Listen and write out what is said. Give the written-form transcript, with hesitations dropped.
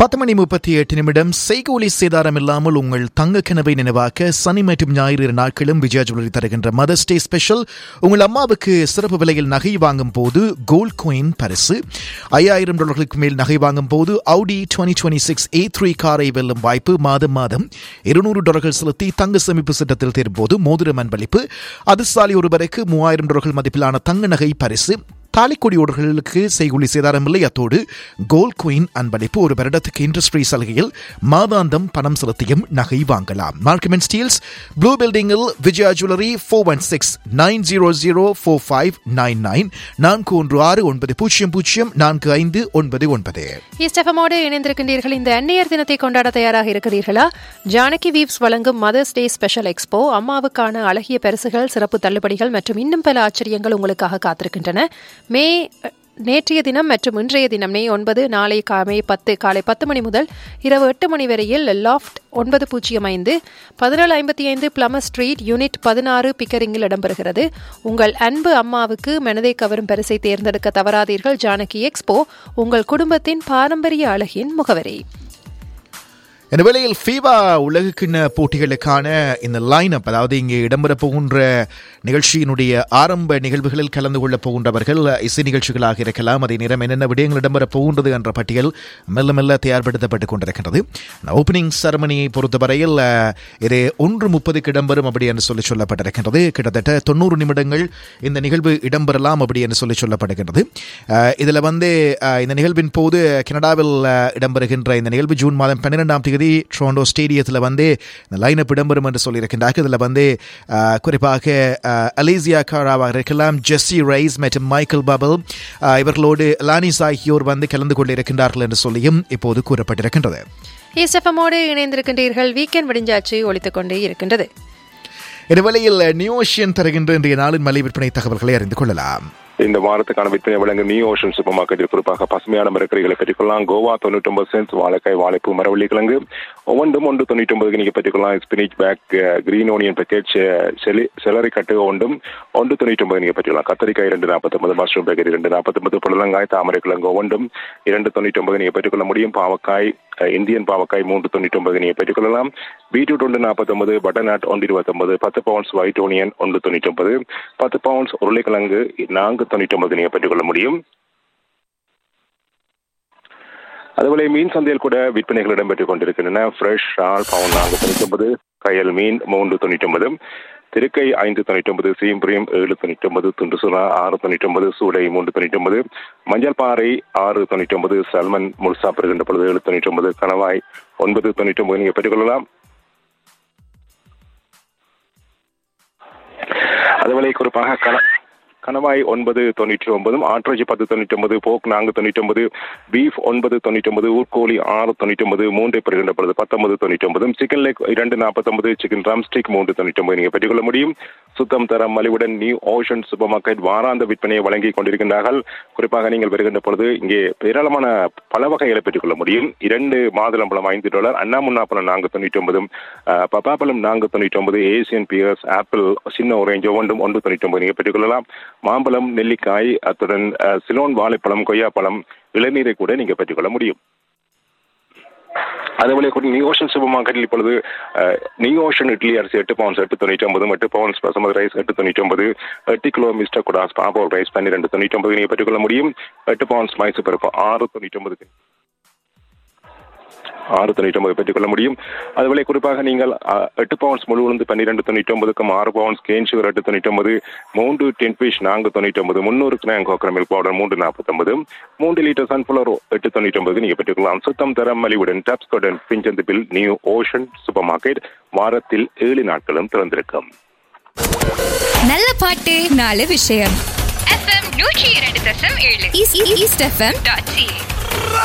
10:38 செய்கூலி சேதாரம் இல்லாமல் உங்கள் தங்க கனவை நினைவாக்க சனி மற்றும் ஞாயிறு நாட்களும் விஜயா ஜுவல்லரி தருகின்ற மதர்ஸ் டே ஸ்பெஷல். உங்கள் அம்மாவுக்கு சிறப்பு விலையில் நகை வாங்கும் போது கோல்ட் காயின் பரிசு. $5,000 மேல் நகை வாங்கும் போது Audi 2026 A3 காரை வெல்லும் வாய்ப்பு. மாதம் $200 செலுத்தி தங்க சேமிப்பு திட்டத்தில் தேர்ம்போது மோதிரம் அன்பளிப்பு. அதிர்ஷ்டசாலி ஒருவருக்கு $3,000 மதிப்பிலான தங்க நகை பரிசு. தாலிக்கொடியோர்களுக்கு செய்கூலி சேதாரம் இல்லை. அத்தோடு கோல்ட் காயின் அன்பளிப்பு. ஒரு வருடத்துக்கு இன்ட்ரெஸ்ட் ஃப்ரீ சலுகையில் மாதாந்தம் பணம் செலுத்தியும் நகை வாங்கலாம். மார்க்கம் அண்ட் ஸ்டீல்ஸ் ப்ளூ பில்டிங்கில் விஜயா ஜுவல்லரி 416-900-4599 416-900-4599. இஸ்டெஃபமோடு இணைந்திருக்கின்றீர்கள். இந்த அன்னையர் தினத்தை கொண்டாட தயாராக இருக்கிறீர்களா? ஜானகி வீவ்ஸ் வழங்கும் மதர்ஸ் டே ஸ்பெஷல் எக்ஸ்போ, அம்மாவுக்கான அழகிய பரிசுகள், சிறப்பு தள்ளுபடிகள் மற்றும் இன்னும் பல ஆச்சரியங்கள் உங்களுக்காக காத்திருக்கின்றன. நேற்றைய தினம் மற்றும் இன்றைய தினம் மே 9, நாளை மே 10 காலை 10 மணி முதல் இரவு 8 மணி வரையில் லாஃப்ட் 905 1755 பிளமர் ஸ்ட்ரீட் யூனிட் 16 பிக்கரிங்கில் இடம்பெறுகிறது. உங்கள் அன்பு அம்மாவுக்கு மனதை கவரும் பரிசை தேர்ந்தெடுக்க தவறாதீர்கள். ஜானகி எக்ஸ்போ, உங்கள் குடும்பத்தின் பாரம்பரிய அழகின் முகவரி. இந்த வேளையில் ஃபீவா உலகக்கிண்ண போட்டிகளுக்கான இந்த லைனப், அதாவது இங்கே இடம்பெறப் போகின்ற நிகழ்ச்சியினுடைய ஆரம்ப நிகழ்வுகளில் கலந்து கொள்ளப் போகின்றவர்கள் இசை நிகழ்ச்சிகளாக இருக்கலாம். அதே நேரம் என்னென்ன விடயங்கள் இடம்பெறப் போகின்றது என்ற பட்டியல் மெல்ல மெல்ல தயார்படுத்தப்பட்டுக் கொண்டிருக்கின்றது. ஓப்பனிங் செரமனியை பொறுத்தவரையில் இது 1:30 இடம்பெறும் அப்படி என்று சொல்லப்பட்டிருக்கின்றது. கிட்டத்தட்ட 90 நிமிடங்கள் இந்த நிகழ்வு இடம்பெறலாம் அப்படி என்று சொல்லப்படுகின்றது. இதில் இந்த நிகழ்வின் போது கனடாவில் இடம்பெறுகின்ற இந்த நிகழ்வு ஜூன் மாதம் 12ஆம் தேதி டொரண்டோ ஸ்டேடியத்தில் இந்த லைனப் இடம்பெறும் என்று சொல்லியிருக்கின்றார்கள். இதில் குறிப்பாக அலேசியா காராவாக இருக்கலாம், ஜெஸ்ஸி ரைஸ் மற்றும் மைக்கேல் பபல் இவர்களோடு லானிஸ் ஆகியோர் கலந்து கொண்டிருக்கின்றார்கள் என்று சொல்லியும் இப்போது கூறப்பட்டிருக்கின்றது. இஸ்டெஃபமோடு இணைந்திருக்கின்றீர்கள். வீக்கெண்ட் விடிஞ்சாச்சு ஒலித்துக் கொண்டே இருக்கின்றது. இடைவேளையில் நியூ ஓஷன் தருகின்ற இன்றைய நாளின் மலை விற்பனை தகவல்களை அறிந்து கொள்ளலாம். இந்த வாரத்துக்கான விற்பனை வழங்கும் நியூ ஓஷன் சூப்பர் மார்க்கெட்டில் குறிப்பாக பசுமையான மரக்கறிகளை பெற்றுக்கொள்ளலாம். கோவா 99 சென்ட்ஸ், வாழைக்காய், வாழைப்பூ, மரவள்ளி கிழங்கு ஒவ்வொன்றும் 1.99 நீங்கள் பெற்றுக்கொள்ளலாம். Spinach back, green onion package, salary கட்டு ஒன்றும் 1.99 நீங்கள் பெற்றுக்கலாம். கத்தரிக்காய் 2.49, மஷ்ரூம் பேக்கெட் 2.49, புடலங்காய், தாமரை கிழங்கு ஒவ்வொன்றும் 2.99 நீங்கள் பெற்றுக்கொள்ள முடியும். பாவக்காய், இந்தியன் பாவக்காய் 3.99 நீங்கள் பெற்றுக்கொள்ளலாம். Beetroot 1.49, butternut 1.29, 10 pounds white onion 1.99, 10 pounds உருளைக்கிழங்கு 4.99 நீங்கள் பெற்றுக்கொள்ள முடியும். அதுபோல மீன் சந்தையில் கூட விற்பனைகள் இடம்பெற்றுக் கொண்டிருக்கின்றன. ஃப்ரெஷ் ஆல் பவுண்ட் 4.99, கயல் மீன் 3.99, திருக்கை 5.99, சீம்பிரியம் 7.99, துண்டு சுறா 6.99, சூளை 3.99, மஞ்சள் பாறை 6.99, சல்மன் முழுசா பெறுகின்ற பொழுது 7.99, கணவாய் 9.99 நீங்கள் பெற்றுக்கொள்ளலாம். அதுபோல குறிப்பாக கணவாய் 9.99, ஆட்ரஜி 10.99, போக் 4.99, பீஃப் 9.99, ஊர்கோழி 6.99, மூன்றை பெறுகின்ற பொழுது 19.99, சிக்கன் லெக் 2.49, சிக்கன் ட்ரம்ஸ்டிக் 3.99 நீங்கள் பெற்றுக்கொள்ள முடியும். சுத்தம் தரம் மலிவுடன் நியூ ஓஷன் சூப்பர் மார்க்கெட் வாராந்த விற்பனையை வழங்கி கொண்டிருக்கின்றார்கள். குறிப்பாக நீங்கள் வருகின்ற பொழுது இங்கே ஏராளமான பல வகைகளை பெற்றுக்கொள்ள முடியும். 2 மாதுளம்பழம் $5, அண்ணாமுன்னாப்பழம் 4.99, பப்பாப்பழம் 4.99, ஏசியன் பியர்ஸ், ஆப்பிள், சின்ன ஆரஞ்சு ஒவ்வொன்றும் 1.99 நீங்கள் பெற்றுக்கொள்ளலாம். மாம்பழம், நெல்லிக்காய், அத்துடன் சிலோன் வாழைப்பழம், கொய்யாப்பழம், இளநீரை கூட நீங்கள் பெற்றுக்கொள்ள முடியும். அதேபோல நியூ ஓஷன் சூப்பர் மார்க்கெட்டில் இப்பொழுது நியூ ஓஷன் இட்லி அரிசி 8 pounds 8.99, 8 pounds basmati rice 8.99, 8 kilo mister kudos பாபோ rice 12.99 நீங்கள் பெற்றுக்கொள்ள முடியும். 8 பவுண்ட்ஸ் மைசூர் பருப்பு 6.99 பெற்றுக்கொள்ள முடியும். அதுபோல குறிப்பாக நீங்கள் 8 பவுண்ட்ஸ் முழு உளுந்து 12.99, 6 pounds can sugar 8.99, 3 ten fish 4.99, 300 gram coconut milk powder 3.49, 3 litre sunflower 8.99 நீங்கள் பெற்றுக்கொள்ளலாம். சுத்தம் தரம் மலிவுடன் tops garden பிஞ்சந்திப்பில் new ocean super market வாரத்தில் 7 நாட்களும் திறந்திருக்கும். நல்ல பாட்டு, நல்ல விஷயம். FM 102.7 East FM.ca